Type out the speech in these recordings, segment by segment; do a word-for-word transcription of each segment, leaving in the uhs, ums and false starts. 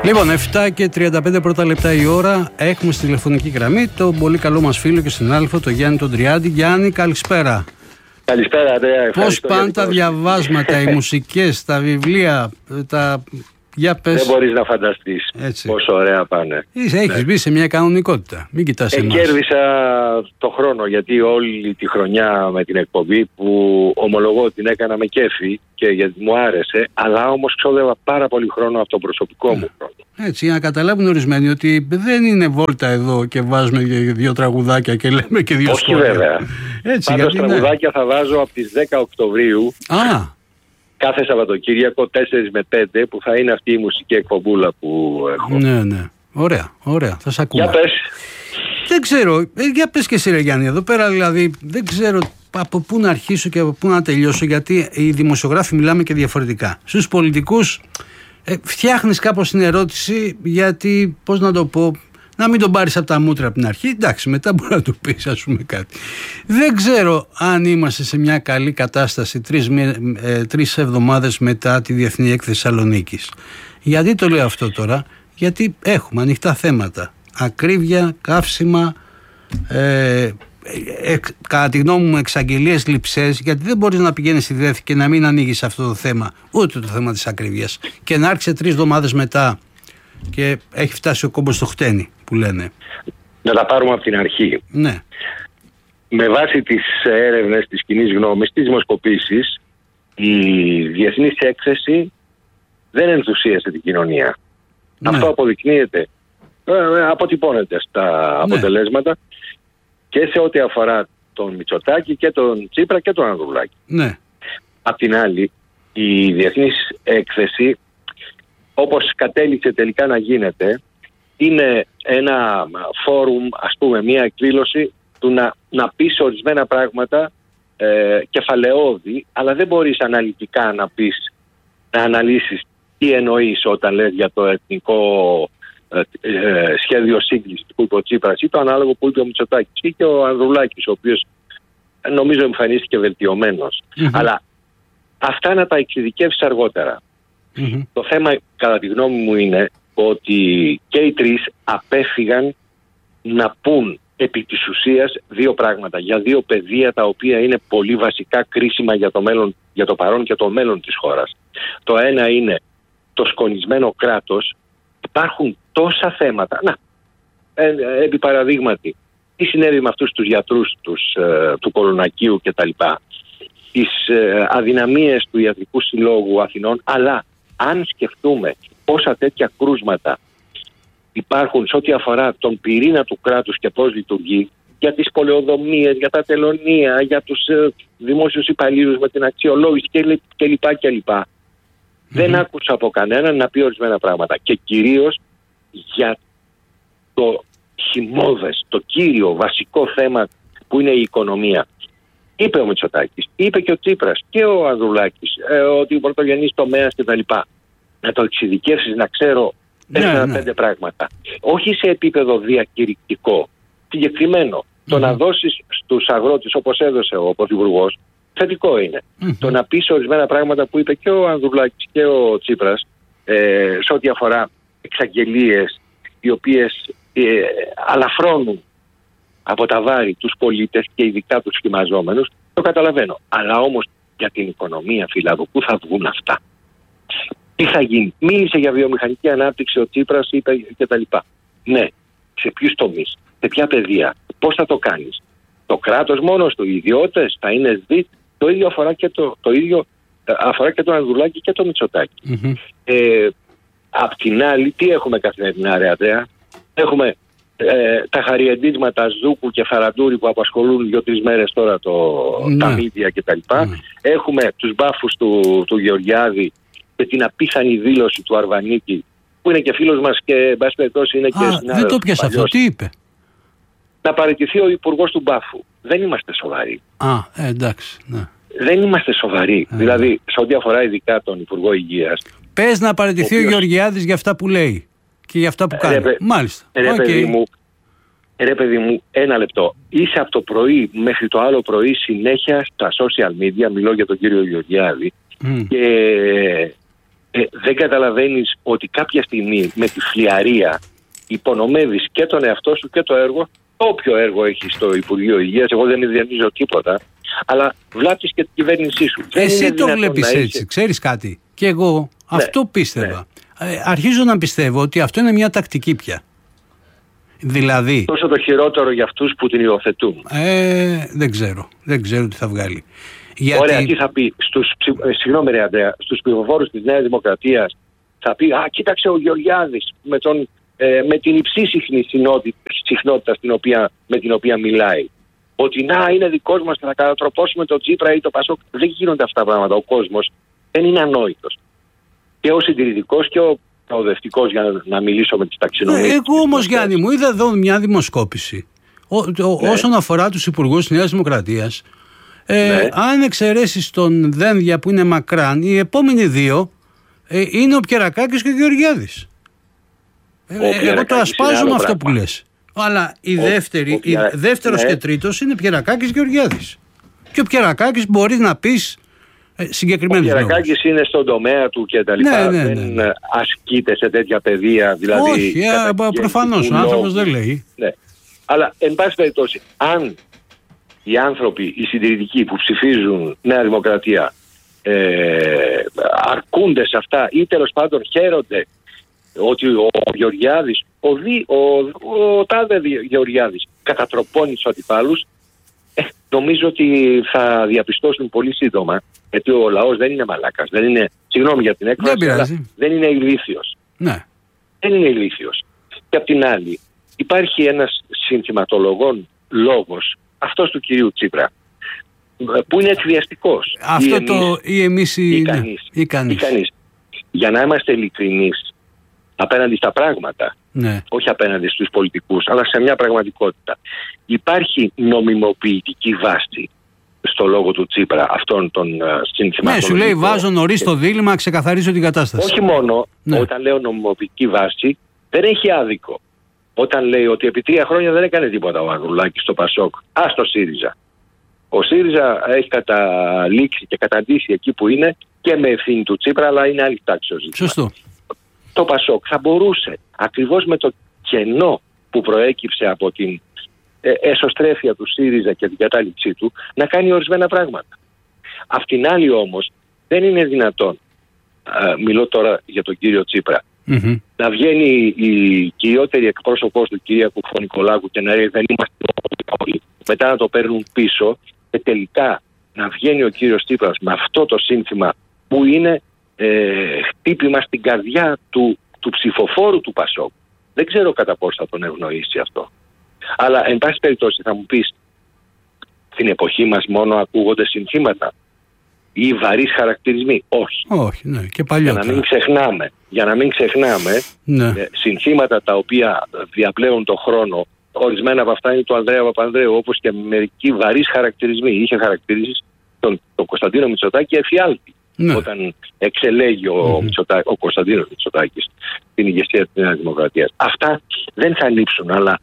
Λοιπόν, εφτά και τριάντα πέντε πρώτα λεπτά η ώρα. Έχουμε στη τηλεφωνική γραμμή τον πολύ καλό μας φίλο και συνάδελφο, τον Γιάννη τον Τριάντη. Γιάννη, καλησπέρα. Καλησπέρα, Αντρέα. Πώς πάνε τα διαβάσματα, οι μουσικές, τα βιβλία, τα... Για πες. Δεν μπορείς να φανταστείς έτσι πόσο ωραία πάνε. Είσαι, έχεις ναι. μπει σε μια κανονικότητα. Μην κοιτάς εμάς. Κέρδισα το χρόνο, γιατί όλη τη χρονιά με την εκπομπή που ομολογώ την έκανα με κέφι και γιατί μου άρεσε, αλλά όμως ξόδευα πάρα πολύ χρόνο από το προσωπικό μου χρόνο. Έτσι, για να καταλάβουν ορισμένοι ότι δεν είναι βόλτα εδώ και βάζουμε δύο τραγουδάκια και λέμε και δύο σχόλια. Όχι βέβαια. Έτσι, Πάντως γιατί, τραγουδάκια ναι. θα βάζω από τις δέκα Οκτωβρίου. Α. Κάθε Σαββατοκύριακο τέσσερα με πέντε που θα είναι αυτή η μουσική εκπομπούλα που έχω. Ναι, ναι. Ωραία, ωραία. Θα σε ακούμε. Για πες. Δεν ξέρω. Ε, για πες και εσύ ρε Γιάννη. Εδώ πέρα δηλαδή δεν ξέρω από πού να αρχίσω και από πού να τελειώσω, γιατί οι δημοσιογράφοι μιλάμε και διαφορετικά. Στους πολιτικούς ε, φτιάχνεις κάπως την ερώτηση, γιατί πώς να το πω, να μην τον πάρεις από τα μούτρα από την αρχή. Εντάξει, μετά μπορεί να του πεις ας πούμε κάτι. Δεν ξέρω αν είμαστε σε μια καλή κατάσταση τρεις, ε, τρεις εβδομάδες μετά τη Διεθνή Έκθεση Θεσσαλονίκης. Γιατί το λέω αυτό τώρα? Γιατί έχουμε ανοιχτά θέματα. Ακρίβεια, καύσιμα, ε, ε, κατά τη γνώμη μου εξαγγελίες λειψές, γιατί δεν μπορείς να πηγαίνεις στη ΔΕΘ και να μην ανοίγεις αυτό το θέμα, ούτε το θέμα της ακρίβειας, και να άρχισε τρεις εβδομάδες μετά και έχει φτάσει ο κόμπος στο χτένι που λένε. Να τα πάρουμε από την αρχή. Ναι. Με βάση τις έρευνες της κοινής γνώμης, τις δημοσκοπήσεις, η Διεθνής Έκθεση δεν ενθουσίασε την κοινωνία. Ναι. Αυτό αποδεικνύεται, ε, αποτυπώνεται στα αποτελέσματα, ναι. Και σε ό,τι αφορά τον Μητσοτάκη και τον Τσίπρα και τον Ανδρουλάκη. Ναι. Απ' την άλλη, η Διεθνής Έκθεση, όπως κατέληξε τελικά να γίνεται, είναι ένα φόρουμ, ας πούμε, μια εκδήλωση του να, να πεις ορισμένα πράγματα ε, κεφαλαιώδη, αλλά δεν μπορείς αναλυτικά να πεις, να αναλύσεις τι εννοείς όταν λες για το εθνικό ε, ε, σχέδιο σύγκλησης που είπε ο Τσίπρας ή το ανάλογο που είπε ο Μητσοτάκης ή και ο Ανδρουλάκης, ο οποίος νομίζω εμφανίστηκε βελτιωμένος. Mm-hmm. Αλλά αυτά να τα εξειδικεύσεις αργότερα. Mm-hmm. Το θέμα κατά τη γνώμη μου είναι ότι και οι τρεις απέφυγαν να πούν επί της ουσίας δύο πράγματα για δύο πεδία τα οποία είναι πολύ βασικά κρίσιμα για το μέλλον, για το παρόν και το μέλλον της χώρας. Το ένα είναι το σκονισμένο κράτος. Υπάρχουν τόσα θέματα. Να, ε, επί παραδείγματι, τι συνέβη με αυτούς τους γιατρούς τους, ε, του Κολονακίου κτλ. Τις ε, αδυναμίες του Ιατρικού Συλλόγου Αθηνών, αλλά αν σκεφτούμε πόσα τέτοια κρούσματα υπάρχουν σε ό,τι αφορά τον πυρήνα του κράτους και πώς λειτουργεί, για τις πολεοδομίες, για τα τελωνεία, για τους ε, δημόσιους υπαλλήλους με την αξιολόγηση κλπ. κλπ. Mm-hmm. Δεν άκουσα από κανέναν να πει ορισμένα πράγματα. Και κυρίως για το χυμώδες, το κύριο βασικό θέμα που είναι η οικονομία. Είπε ο Μητσοτάκης, είπε και ο Τσίπρας και ο Ανδρουλάκης, ε, ότι ο πρωτογενής τομέας κτλ. Να το εξειδικεύσεις, να ξέρω τέσσερα πέντε ναι, ναι. πράγματα. Όχι σε επίπεδο διακηρυκτικό, συγκεκριμένο. Mm-hmm. Το να δώσεις στους αγρότες όπως έδωσε ο Πρωθυπουργός, θετικό είναι. Mm-hmm. Το να πεις ορισμένα πράγματα που είπε και ο Ανδρουλάκης και ο Τσίπρας, ε, σε ό,τι αφορά εξαγγελίες οι οποίες ε, αλαφρώνουν από τα βάρη τους πολίτες και ειδικά τους σχημαζόμενους, το καταλαβαίνω. Αλλά όμως για την οικονομία, φίλα μου, πού θα βγουν αυτά? Τι θα γίνει? Μίλησε για βιομηχανική ανάπτυξη ο Τσίπρας, είπε κτλ. Ναι, σε ποιους τομείς, σε ποια παιδεία, πώς θα το κάνεις? Το κράτος μόνος του, οι ιδιώτες, θα είναι ΣΔΙΤ? Το ίδιο αφορά και το, το ίδιο αφορά και τον Ανδρουλάκη και τον Μητσοτάκη. Mm-hmm. Ε, απ' την άλλη, τι έχουμε καθημερινά, ρε Αντρέα? Έχουμε ε, τα χαριεντίσματα Ζούκου και Φαραντούρη που απασχολούν δύο-τρεις μέρες τώρα το, mm-hmm. τα μίδια κτλ. Mm-hmm. Έχουμε τους μπάφους του, του Γεωργιάδη και την απίθανη δήλωση του Αρβανίκη, που είναι και φίλος μας και εν πάση περιπτώσει είναι και συνάδελφος. Δεν το πιάσα αυτό, τι είπε? Να παραιτηθεί ο υπουργός του μπάφου. Δεν είμαστε σοβαροί. Α, ε, εντάξει, ναι. Δεν είμαστε σοβαροί. Ε, δηλαδή, σε ό,τι αφορά ειδικά τον Υπουργό Υγείας. Πες να παραιτηθεί ο, οποίος... ο Γεωργιάδης για αυτά που λέει και για αυτά που κάνει. Ρε, Μάλιστα. Ρε, okay. παιδί μου, ρε παιδί μου, ένα λεπτό. Είσαι από το πρωί μέχρι το άλλο πρωί συνέχεια στα social media, μιλώ για τον κύριο Γεωργιάδη, mm. και ε, δεν καταλαβαίνεις ότι κάποια στιγμή με τη φλιαρία υπονομεύεις και τον εαυτό σου και το έργο, όποιο έργο έχει στο Υπουργείο Υγείας, εγώ δεν ιδιανίζω τίποτα, αλλά βλάπτεις και την κυβέρνησή σου. Εσύ το βλέπεις έτσι, είσαι... ξέρεις κάτι. Και εγώ ναι, αυτό πίστευα. Ναι. Ε, αρχίζω να πιστεύω ότι αυτό είναι μια τακτική πια. Δηλαδή... Τόσο το χειρότερο για αυτούς που την υιοθετούν. Ε, δεν ξέρω. Δεν ξέρω τι θα βγάλει. Γιατί... Ωραία, τι θα πει στους, συγγνώμη ρε Ανδρέα, στους ψηφοφόρους της Νέας Δημοκρατίας, θα πει, α, κοίταξε ο Γεωργιάδης με, τον, ε, με την υψή συχνότητα στην οποία, με την οποία μιλάει. Ότι να, είναι δικός μας και θα κατατροπώσουμε το Τσίπρα ή το Πασόκ. Δεν γίνονται αυτά τα πράγματα. Ο κόσμος δεν είναι ανόητος. Και ο συντηρητικός και ο προοδευτικός, για να, να μιλήσω με τις ταξινομίες. Ε, εγώ όμως, Γιάννη μου, είδα εδώ μια δημοσκόπηση ο, το, ναι. όσον αφορά τους υπουργούς της Νέας Δημοκρατίας. Ε, ναι. Αν εξαιρέσεις τον Δένδια που είναι μακράν, οι επόμενοι δύο ε, είναι ο Πιερακάκης και ο Γεωργιάδης. Ε, εγώ το ασπάζω αυτό που λες. Αλλά η ο, δεύτερη, ο, η, ο, δεύτερος ναι. και τρίτος είναι Πιερακάκης και Γεωργιάδης. Και ο Πιερακάκης μπορεί να πεις ε, συγκεκριμένους λόγους. Ο Πιερακάκης είναι στον τομέα του και τα λοιπά. Ναι, ναι, ναι, ναι. Δεν ασκείται σε τέτοια πεδία. Δηλαδή, όχι, ε, προφανώς ο άνθρωπος δεν λέει. Ναι. Αλλά εν πάση περιπτώσει, αν οι άνθρωποι, οι συντηρητικοί που ψηφίζουν Νέα Δημοκρατία ε, αρκούνται σε αυτά ή τέλος πάντων χαίρονται ότι ο Γεωργιάδης, ο, Δη, ο, ο, ο τάδε Γεωργιάδης κατατροπώνει τους αντιπάλους, ε, νομίζω ότι θα διαπιστώσουν πολύ σύντομα, γιατί ο λαός δεν είναι μαλάκας, δεν είναι, συγγνώμη για την έκφραση, αλλά δεν είναι ηλίθιος. Ναι. Δεν είναι ηλίθιος. Και απ' την άλλη υπάρχει ένας συνθηματολογών λόγος, αυτός του κυρίου Τσίπρα, που είναι εκβιαστικός. Αυτό ή το ή εμείς ή, ή κανείς. Ή κανείς. Ή κανείς. Για να είμαστε ειλικρινείς απέναντι στα πράγματα, ναι. όχι απέναντι στους πολιτικούς, αλλά σε μια πραγματικότητα. Υπάρχει νομιμοποιητική βάση στο λόγο του Τσίπρα αυτών των uh, συνθηματολογικών. Ναι, σου λέει βάζω νωρίς το δίλημμα, ξεκαθαρίζω την κατάσταση. Όχι μόνο, ναι. Όταν λέω νομιμοποιητική βάση, δεν έχει άδικο. Όταν λέει ότι επί τρία χρόνια δεν έκανε τίποτα ο Ανδρουλάκης στο Πασόκ, ας το ΣΥΡΙΖΑ. Ο ΣΥΡΙΖΑ έχει καταλήξει και καταντήσει εκεί που είναι και με ευθύνη του Τσίπρα, αλλά είναι άλλη τάξη ο ζήτημα. Σωστό. Το Πασόκ θα μπορούσε, ακριβώς με το κενό που προέκυψε από την ε, εσωστρέφεια του ΣΥΡΙΖΑ και την κατάληψή του, να κάνει ορισμένα πράγματα. Απ' την άλλη όμως δεν είναι δυνατόν, α, μιλώ τώρα για τον κύριο Τσίπρα, mm-hmm. να βγαίνει η κυριότερη εκπρόσωπός του, κυρία Κουφονικολάκου, και να λέει δεν είμαστε όλοι, μετά να το παίρνουν πίσω και τελικά να βγαίνει ο κύριος Τσίπρας με αυτό το σύνθημα που είναι ε, χτύπημα στην καρδιά του, του ψηφοφόρου του Πασόκ. Δεν ξέρω κατά πώς θα τον ευνοήσει αυτό. Αλλά εν πάση περιπτώσει θα μου πεις, στην εποχή μας μόνο ακούγονται συνθήματα ή βαρύς χαρακτηρισμοί? Όχι. Όχι, ναι, και παλιότερα. Για να μην ξεχνάμε, για να μην ξεχνάμε ναι. ε, συνθήματα τα οποία διαπλέουν το χρόνο. Ορισμένα από αυτά είναι του Ανδρέα Παπανδρέου, όπως και μερικοί βαρύς χαρακτηρισμοί. Είχε χαρακτηρίσει τον, τον Κωνσταντίνο Μητσοτάκη εφιάλτη. Ναι. Όταν εξελέγει ο, mm-hmm. Μητσοτά, ο Κωνσταντίνος Μητσοτάκης στην ηγεσία της Νέας Δημοκρατίας. Αυτά δεν θα λείψουν, αλλά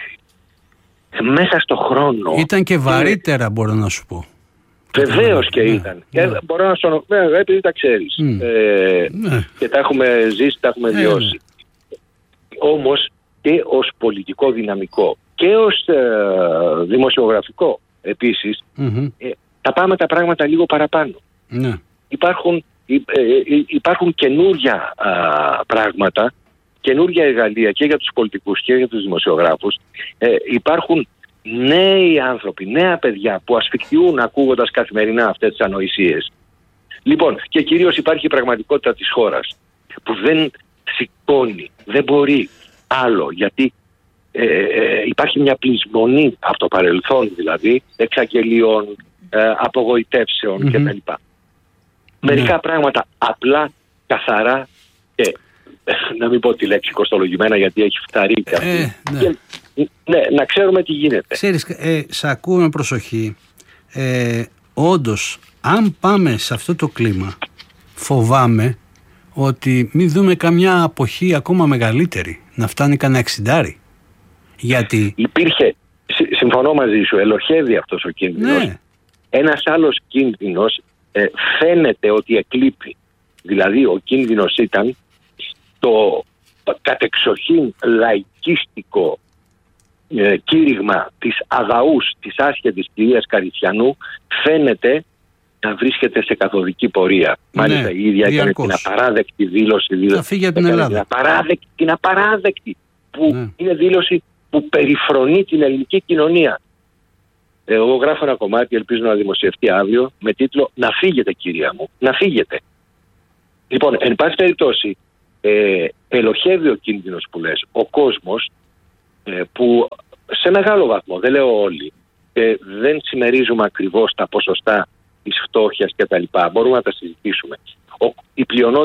μέσα στο χρόνο... Ήταν και βαρύτερα, είναι... μπορώ να σου πω. Βεβαίως και ναι, ήταν. Ναι. Και μπορώ να σου πω, επειδή τα ξέρεις. Mm. Ε, ναι. Και τα έχουμε ζήσει, τα έχουμε βιώσει. Ναι. Όμως και ως πολιτικό δυναμικό και ως ε, δημοσιογραφικό επίσης, mm-hmm. ε, θα πάμε τα πράγματα λίγο παραπάνω. Ναι. Υπάρχουν, ε, ε, υπάρχουν καινούρια α, πράγματα, καινούρια εργαλεία και για τους πολιτικούς και για τους δημοσιογράφους. Ε, υπάρχουν νέοι άνθρωποι, νέα παιδιά που ασφικτιούν ακούγοντας καθημερινά αυτές τις ανοησίες. Λοιπόν, και κυρίως υπάρχει η πραγματικότητα της χώρας που δεν σηκώνει, δεν μπορεί άλλο, γιατί ε, ε, υπάρχει μια πλεισμονή από το παρελθόν, δηλαδή εξαγγελιών, ε, απογοητεύσεων mm-hmm. κτλ. Mm-hmm. Μερικά πράγματα απλά, καθαρά και ε, να μην πω τη λέξη κοστολογημένα γιατί έχει φταρεί και αυτή. Ε, ναι. Και, ναι, να ξέρουμε τι γίνεται. Ξέρεις, ε, σ' ακούω με προσοχή. Ε, όντως, αν πάμε σε αυτό το κλίμα, φοβάμαι ότι μην δούμε καμιά αποχή ακόμα μεγαλύτερη, να φτάνει κανένα εξιντάρι. Γιατί... Υπήρχε, συμφωνώ μαζί σου, ελοχεύει αυτός ο κίνδυνος. Ναι. Ένας άλλος κίνδυνος ε, φαίνεται ότι εκλείπει. Δηλαδή ο κίνδυνος ήταν το κατεξοχήν λαϊκίστικο ε, κήρυγμα της αγαούς, της άσχετης κυρίας Καριστιανού φαίνεται να βρίσκεται σε καθοδική πορεία. Ναι, μάλιστα η ίδια έκανε την απαράδεκτη δήλωση. Να φύγει από την Ελλάδα. Την απαράδεκτη, την απαράδεκτη που ναι. είναι δήλωση που περιφρονεί την ελληνική κοινωνία. Εγώ γράφω ένα κομμάτι, ελπίζω να δημοσιευτεί αύριο, με τίτλο «Να φύγετε κυρία μου, να φύγετε». Λοιπόν, εν πάση περιπτώσει, ε, ελοχεύει ο κίνδυνος που λες. Ο κόσμος ε, που σε μεγάλο βαθμό, δεν λέω όλοι, ε, δεν συμμερίζουμε ακριβώς τα ποσοστά της φτώχειας κτλ. Μπορούμε να τα συζητήσουμε. Ο, η πλειονότητα